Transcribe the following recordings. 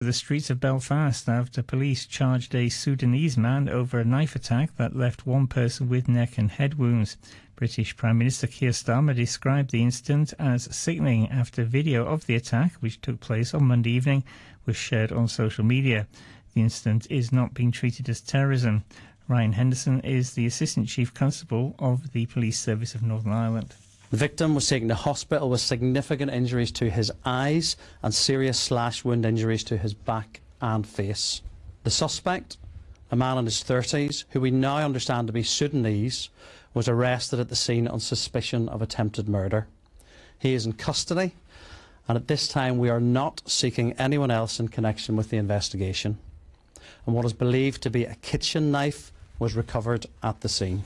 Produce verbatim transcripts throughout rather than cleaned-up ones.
The streets of Belfast after police charged a Sudanese man over a knife attack that left one person with neck and head wounds. British Prime Minister Keir Starmer described the incident as sickening after video of the attack, which took place on Monday evening, was shared on social media. The incident is not being treated as terrorism. Ryan Henderson is the Assistant Chief Constable of the Police Service of Northern Ireland. The victim was taken to hospital with significant injuries to his eyes and serious slash wound injuries to his back and face. The suspect, a man in his thirties, who we now understand to be Sudanese, was arrested at the scene on suspicion of attempted murder. He is in custody, and at this time we are not seeking anyone else in connection with the investigation. And what is believed to be a kitchen knife was recovered at the scene.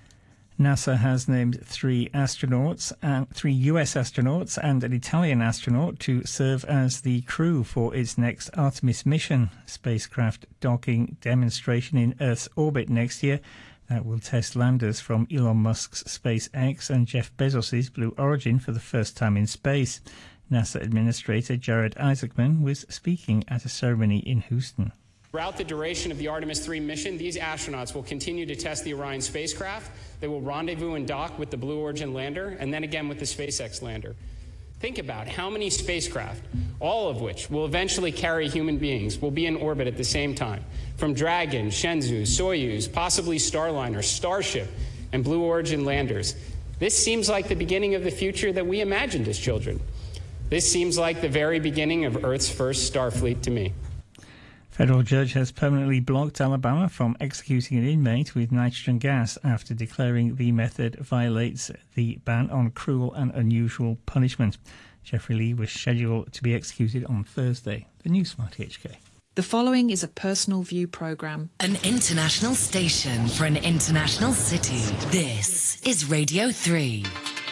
NASA has named three astronauts, and three U S astronauts and an Italian astronaut to serve as the crew for its next Artemis mission, spacecraft docking demonstration in Earth's orbit next year that will test landers from Elon Musk's SpaceX and Jeff Bezos's Blue Origin for the first time in space. NASA Administrator Jared Isaacman was speaking at a ceremony in Houston. Throughout the duration of the Artemis three mission, these astronauts will continue to test the Orion spacecraft. They will rendezvous and dock with the Blue Origin lander and then again with the SpaceX lander. Think about how many spacecraft, all of which will eventually carry human beings, will be in orbit at the same time. From Dragon, Shenzhou, Soyuz, possibly Starliner, Starship, and Blue Origin landers. This seems like the beginning of the future that we imagined as children. This seems like the very beginning of Earth's first Starfleet to me. Federal judge has permanently blocked Alabama from executing an inmate with nitrogen gas after declaring the method violates the ban on cruel and unusual punishment. Jeffrey Lee was scheduled to be executed on Thursday. The News from R T H K. The following is a personal view programme. An international station for an international city. This is Radio three.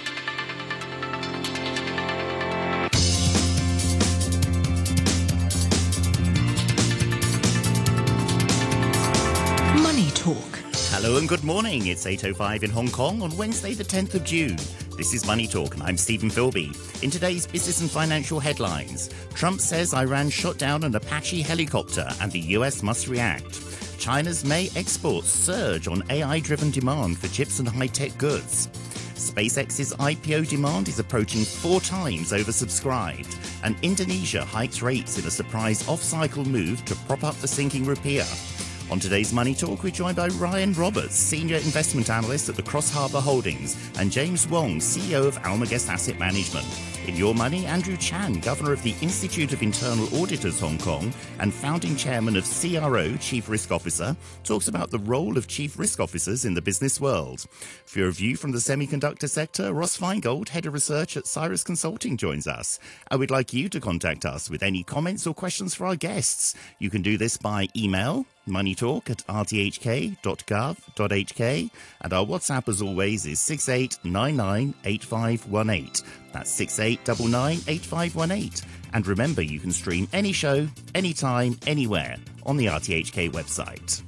Talk. Hello and good morning. It's eight oh five in Hong Kong on Wednesday the tenth of June. This is Money Talk and I'm Stephen Philby. In today's business and financial headlines, Trump says Iran shot down an Apache helicopter and the U S must react. China's May exports surge on A I-driven demand for chips and high-tech goods. SpaceX's I P O demand is approaching four times oversubscribed, and Indonesia hikes rates in a surprise off-cycle move to prop up the sinking rupiah. On today's Money Talk, we're joined by Ryan Roberts, Senior Investment Analyst at the Cross Harbour Holdings, and James Wong, C E O of Almagest Asset Management. In Your Money, Andrew Chan, Governor of the Institute of Internal Auditors Hong Kong and founding chairman of C R O, Chief Risk Officer, talks about the role of Chief Risk Officers in the business world. For your view from the semiconductor sector, Ross Feingold, Head of Research at Cyrus Consulting, joins us. And we'd like you to contact us with any comments or questions for our guests. You can do this by email, moneytalk at r t h k dot gov dot h k, and our WhatsApp as always is six eight nine nine eight five one eight. That's six eight nine nine eight five one eight. And remember, you can stream any show, anytime, anywhere on the R T H K website.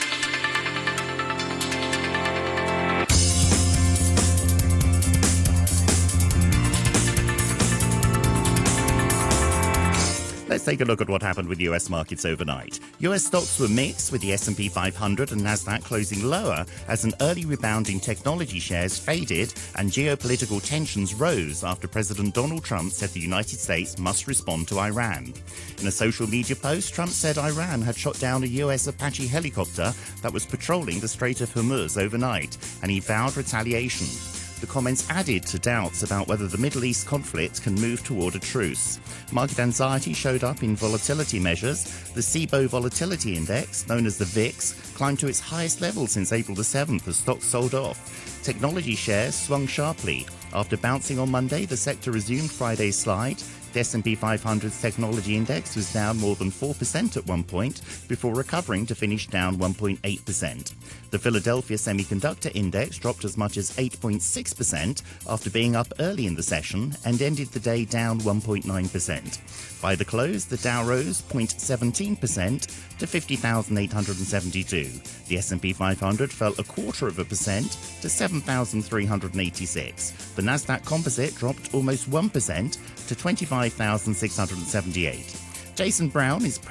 Let's take a look at what happened with U S markets overnight. U S stocks were mixed, with the S and P five hundred and Nasdaq closing lower as an early rebound in technology shares faded and geopolitical tensions rose after President Donald Trump said the United States must respond to Iran. In a social media post, Trump said Iran had shot down a U S Apache helicopter that was patrolling the Strait of Hormuz overnight, and he vowed retaliation. The comments added to doubts about whether the Middle East conflict can move toward a truce. Market anxiety showed up in volatility measures. The S I B O Volatility Index, known as the V I X, climbed to its highest level since April the seventh as stocks sold off. Technology shares swung sharply. After bouncing on Monday, the sector resumed Friday's slide. The S and P five hundred's technology index was down more than four percent at one point, before recovering to finish down one point eight percent. The Philadelphia Semiconductor Index dropped as much as eight point six percent after being up early in the session and ended the day down one point nine percent. By the close, the Dow rose zero point one seven percent to fifty thousand eight hundred seventy-two. The S and P five hundred fell a quarter of a percent to seven thousand three hundred eighty-six. The Nasdaq Composite dropped almost one percent to twenty-five thousand six hundred seventy-eight. Jason Brown is